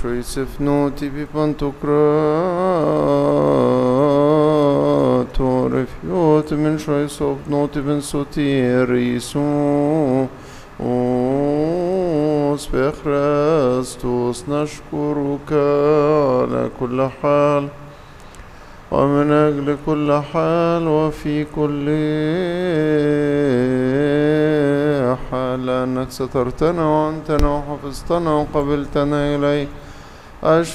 sfnuti pi pantocrator fiot min sopnoti ben sotirisu بخريستوس نشكرك على كل حال ومن أجل كل حال وفي كل حال لأنك سترتنا وأنتنا وحفظتنا وقبلتنا إليك